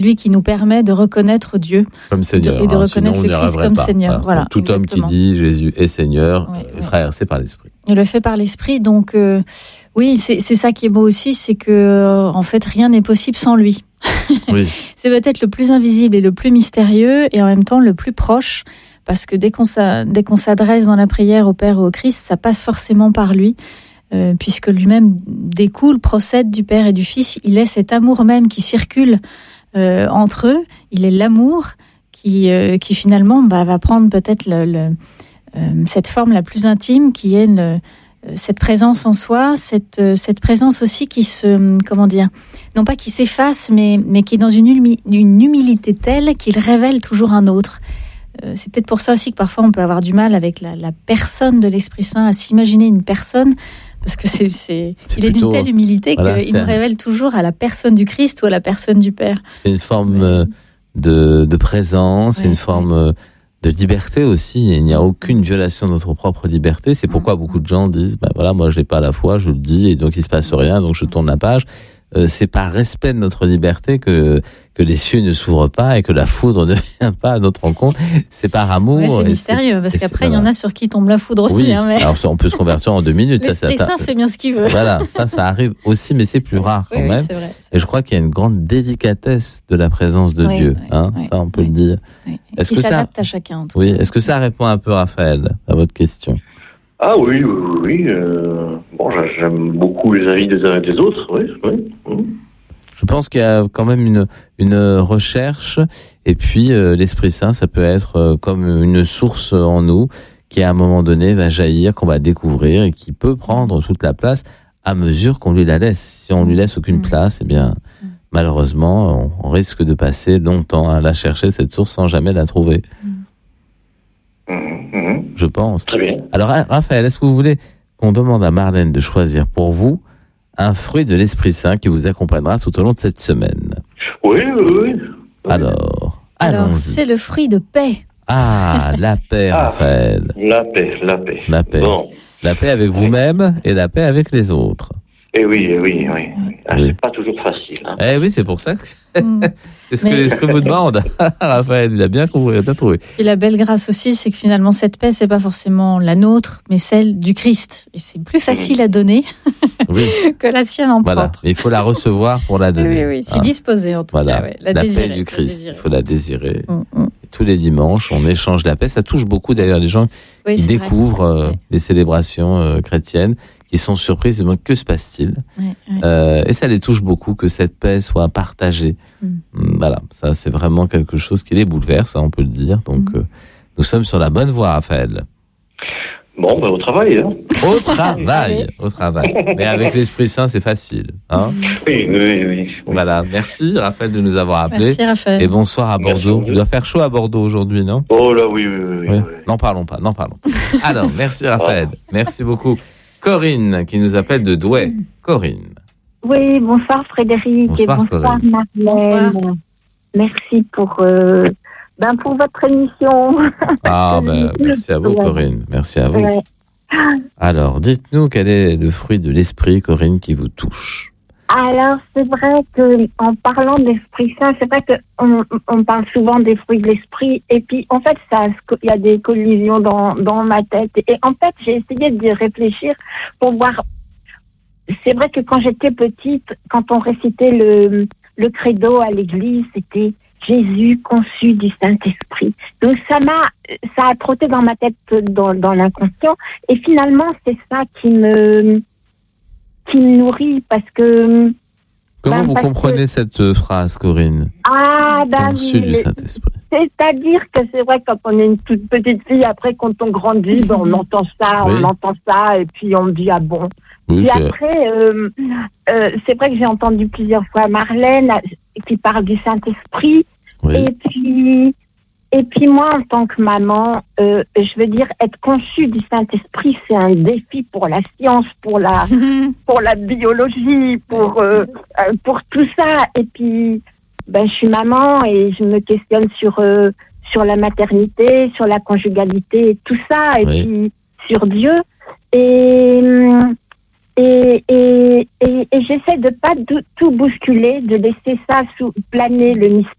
lui qui nous permet de reconnaître Dieu comme Seigneur, et de reconnaître le Christ comme Seigneur. Voilà, tout exactement. homme qui dit Jésus est Seigneur, frère, c'est par l'Esprit. Il le fait par l'Esprit, donc oui, c'est ça qui est beau aussi, c'est que en fait rien n'est possible sans lui. Oui. C'est peut-être le plus invisible et le plus mystérieux et en même temps le plus proche, parce que dès qu'on s'adresse dans la prière au Père et au Christ, ça passe forcément par lui. Puisque lui-même procède du Père et du Fils, il est cet amour même qui circule entre eux, il est l'amour qui finalement va prendre peut-être cette forme la plus intime qui est cette présence en soi, cette présence aussi qui non pas qui s'efface, mais qui est dans une humilité telle qu'il révèle toujours un autre. C'est peut-être pour ça aussi que parfois on peut avoir du mal avec la personne de l'Esprit Saint, à s'imaginer une personne, parce que il est d'une telle humilité qu'il nous révèle toujours à la personne du Christ ou à la personne du Père. C'est une forme de présence, une forme de liberté aussi. Il n'y a aucune violation de notre propre liberté. C'est pourquoi beaucoup de gens disent, moi je n'ai pas la foi, je le dis, et donc il ne se passe rien, donc je tourne la page. C'est par respect de notre liberté que les cieux ne s'ouvrent pas et que la foudre ne vient pas à notre rencontre. C'est par amour. Ouais, c'est mystérieux, parce qu'après, il y en a sur qui tombe la foudre aussi. Oui, mais... alors on peut se convertir en 2 minutes. L'Esprit Saint fait bien ce qu'il veut. Voilà, ça arrive aussi, mais c'est plus rare quand même. C'est vrai. Et je crois qu'il y a une grande délicatesse de la présence de Dieu. Ça, on peut le dire. Est-ce que s'adapte à chacun, en tout cas. Est-ce que ça répond un peu, Raphaël, à votre question? Ah oui. J'aime beaucoup les avis des uns et des autres, oui. Je pense qu'il y a quand même une recherche, et puis l'Esprit Saint, ça peut être comme une source en nous qui à un moment donné va jaillir, qu'on va découvrir et qui peut prendre toute la place à mesure qu'on lui la laisse. Si on lui laisse aucune place, eh bien malheureusement on risque de passer longtemps à la chercher, cette source, sans jamais la trouver. Je pense. Très bien. Alors Raphaël, est-ce que vous voulez qu'on demande à Marlène de choisir pour vous un fruit de l'Esprit Saint qui vous accompagnera tout au long de cette semaine? Oui. Alors, c'est le fruit de paix. Ah, la paix, Raphaël. La paix. La paix. Bon. La paix avec vous-même et la paix avec les autres. Eh oui. C'est pas toujours facile. Eh oui, c'est pour ça que c'est ce que l'Esprit vous demande. Raphaël, il a bien compris, il a bien trouvé. Et la belle grâce aussi, c'est que finalement, cette paix, c'est pas forcément la nôtre, mais celle du Christ. Et c'est plus facile à donner que la sienne en propre. Il faut la recevoir pour la donner. Oui, c'est disposé en tout cas. La paix du Christ, il faut la désirer. Tous les dimanches, on échange la paix. Ça touche beaucoup d'ailleurs les gens qui découvrent les célébrations chrétiennes, qui sont surprises, ils se demandent que se passe-t-il. Et ça les touche beaucoup que cette paix soit partagée. Voilà, ça c'est vraiment quelque chose qui les bouleverse, on peut le dire. Donc nous sommes sur la bonne voie, Raphaël. Bon, au travail. Au travail. Mais avec l'Esprit Saint, c'est facile. Oui. Voilà, merci Raphaël de nous avoir appelés. Merci Raphaël. Et bonsoir à Bordeaux. Il doit faire chaud à Bordeaux aujourd'hui, non? Oh là, oui. N'en parlons pas. Alors, merci Raphaël. Merci beaucoup. Corinne, qui nous appelle de Douai. Corinne. Oui, bonsoir Frédéric. Bonsoir, et bonsoir Marlène. Bonsoir. Merci pour votre émission. Merci à vous, Corinne. Merci à vous. Ouais. Alors, dites-nous quel est le fruit de l'esprit, Corinne, qui vous touche. Alors, c'est vrai qu'en parlant d'Esprit Saint, c'est vrai qu'on parle souvent des fruits de l'esprit, et puis en fait, il y a des collisions dans ma tête. Et en fait, j'ai essayé d'y réfléchir pour voir. C'est vrai que quand j'étais petite, quand on récitait le credo à l'église, c'était Jésus conçu du Saint-Esprit. Donc ça a trotté dans ma tête, dans l'inconscient, et finalement, c'est ça qui me nourrit, parce que... Comment vous comprenez cette phrase, Corinne? Conçu du Saint-Esprit. C'est-à-dire que c'est vrai, quand on est une toute petite fille, après, quand on grandit, on entend ça, et puis on me dit, ah bon. Oui, puis après, c'est vrai que j'ai entendu plusieurs fois Marlène qui parle du Saint-Esprit, et puis moi, en tant que maman, je veux dire, être conçue du Saint-Esprit, c'est un défi pour la science, pour la biologie, pour tout ça. Et puis, je suis maman et je me questionne sur la maternité, sur la conjugalité, tout ça, et puis sur Dieu. Et Et j'essaie de pas tout bousculer, de laisser ça planer le mystère.